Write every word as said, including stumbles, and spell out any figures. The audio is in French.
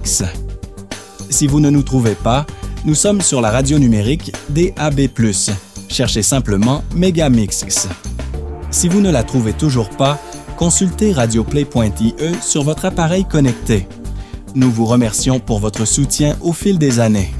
Megamix. Si vous ne nous trouvez pas, nous sommes sur la radio numérique D A B plus. Cherchez simplement Megamix. Si vous ne la trouvez toujours pas, consultez radioplay point I E sur votre appareil connecté. Nous vous remercions pour votre soutien au fil des années.